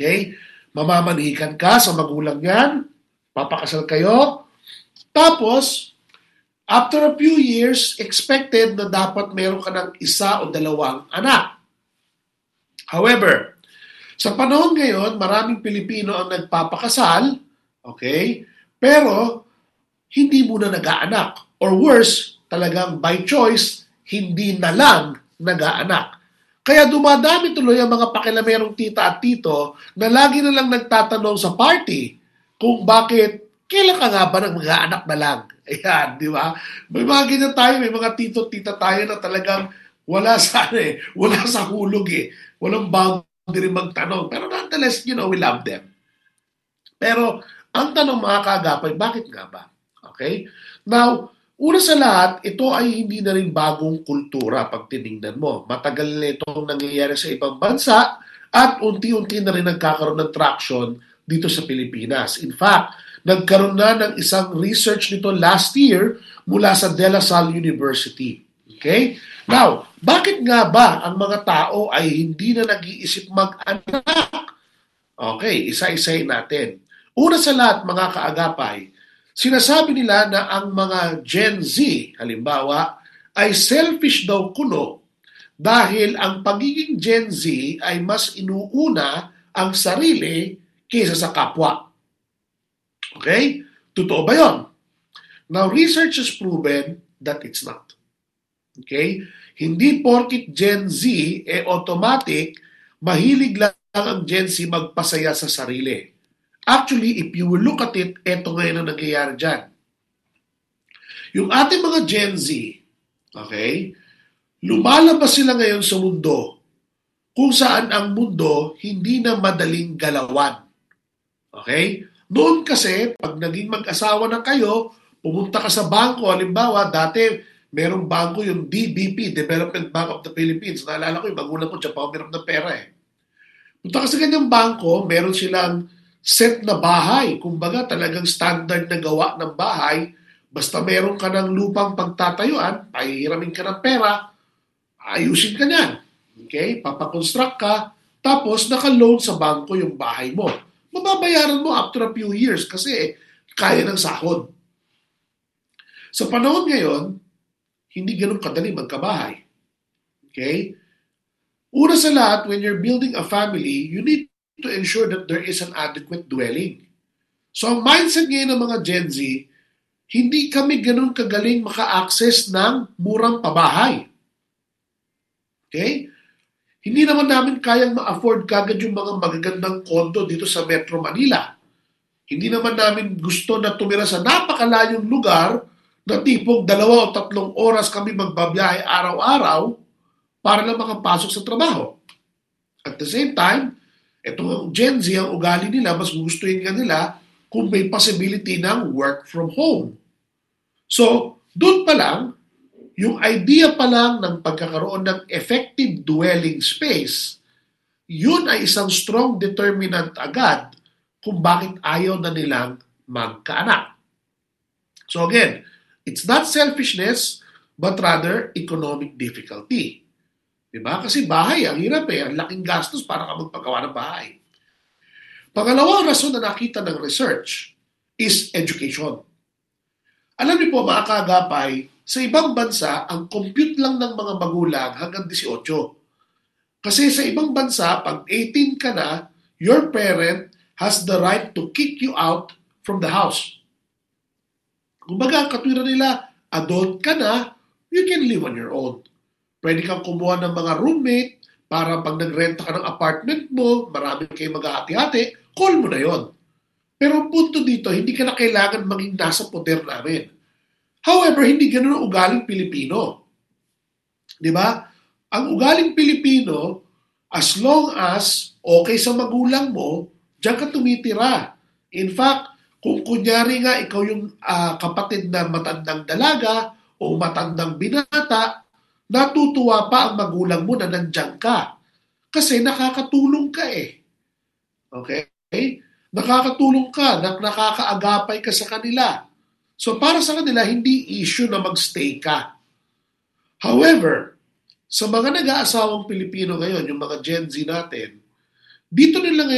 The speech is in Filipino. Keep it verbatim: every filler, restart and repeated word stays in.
Okay? Mamamanikan ka sa magulang yan, papakasal kayo, tapos, after a few years, expected na dapat meron ka ng isa o dalawang anak. However, sa panahon ngayon, maraming Pilipino ang nagpapakasal, okay? Pero, hindi muna nag-aanak. Or worse, talagang by choice, hindi na lang nag-aanak. Kaya dumadami tuloy ang mga pakilamerong tita at tito na lagi na lang nagtatanong sa party kung bakit, kailan ka nga ba nang mag-aanak na lang? Ayan, di ba? May mga ganyan tayo, may mga tito at tita tayo na talagang wala sa, eh, wala sa hulog eh. Walang boundary magtanong. Pero nonetheless, you know, we love them. Pero, ang tanong mga kaagapay, bakit nga ba? Okay? Now, una sa lahat, ito ay hindi na rin bagong kultura pag tinignan mo. Matagal na itong nangyayari sa ibang bansa at unti-unti na rin nagkakaroon ng traction dito sa Pilipinas. In fact, nagkaroon na ng isang research nito last year mula sa De La Salle University. Okay? Now, bakit nga ba ang mga tao ay hindi na nag-iisip mag-anak? Okay, isa-isayin natin. Una sa lahat, mga kaagapay, sinasabi nila na ang mga Gen Z, halimbawa, ay selfish daw kuno dahil ang pagiging Gen Z ay mas inuuna ang sarili kaysa sa kapwa. Okay? Totoo ba yun? Now, research has proven that it's not. Okay? Hindi porkit Gen Z, eh automatic, mahilig lang ang Gen Z magpasaya sa sarili. Actually, if you will look at it, eto ngayon ang nangyayari dyan. Yung ating mga Gen Z, okay, lumalabas sila ngayon sa mundo kung saan ang mundo hindi na madaling galawan. Okay? Noon kasi, pag naging mag-asawa na kayo, pumunta ka sa bangko, halimbawa, dati merong bangko yung D B P, Development Bank of the Philippines. Naalala ko yung magulang ko, siya pa umiram ng pera eh. Punta ka sa ganyang bangko, meron silang set na bahay. Kumbaga, talagang standard na gawa ng bahay. Basta meron ka ng lupang pagtatayuan, pahihiramin ka ng pera, ayusin ka niyan. Okay? Papakonstruct ka, tapos naka-loan sa bangko yung bahay mo. Mababayaran mo after a few years kasi kaya ng sahod. Sa panahon ngayon, hindi ganun kadali magkabahay. Okay? Una sa lahat, when you're building a family, you need to ensure that there is an adequate dwelling. So, ang mindset ngayon ng mga Gen Z, hindi kami ganun kagaling maka-access ng murang pabahay. Okay? Hindi naman namin kayang ma-afford kagad yung mga magagandang kondo dito sa Metro Manila. Hindi naman namin gusto na tumira sa napakalayong lugar na tipong dalawa o tatlong oras kami magbabiyahe araw-araw para lang makapasok sa trabaho. At the same time, itong Gen Z, ang ugali nila, mas gustuhin nga nila kung may possibility ng work from home. So, doon pa lang, yung idea pa lang ng pagkakaroon ng effective dwelling space, yun ay isang strong determinant agad kung bakit ayaw na nilang magkaanak. So again, it's not selfishness, but rather economic difficulty. Diba? Kasi bahay, ang hirap eh. Ang laking gastos para ka magpagawa ng bahay. Pangalawang rason na nakita ng research is education. Alam niyo po mga kaagapay, sa ibang bansa, ang compute lang ng mga magulang hanggang eighteen. Kasi sa ibang bansa, pag eighteen ka na, your parent has the right to kick you out from the house. Kumbaga, ang katwiran nila, adult ka na, you can live on your own. Pwede kang kumuha ng mga roommate para pag nagrenta ka ng apartment mo, marami kayo maghahati-hati, call mo na yon. Pero ang punto dito, hindi ka na kailangan maging nasa poder namin. However, hindi ganun ang ugaling Pilipino. Di ba? Ang ugaling Pilipino, as long as okay sa magulang mo, diyan ka tumitira. In fact, kung kunyari nga ikaw yung uh, kapatid na matandang dalaga o matandang binata, natutuwa pa ang magulang mo na nandiyan ka. Kasi nakakatulong ka eh. Okay? Nakakatulong ka, nakakaagapay ka sa kanila. So para sa kanila, hindi issue na magstay ka. However, sa mga nag-aasawang Pilipino ngayon, yung mga Gen Z natin, dito nila ngayon